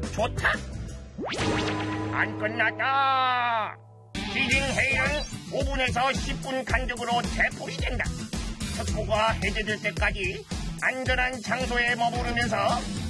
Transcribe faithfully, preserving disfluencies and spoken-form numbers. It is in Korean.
좋다. 안 끝났다. 시링 회의는 오 분에서 십 분 간격으로 재풀이 된다. 특보가 해제될 때까지 안전한 장소에 머무르면서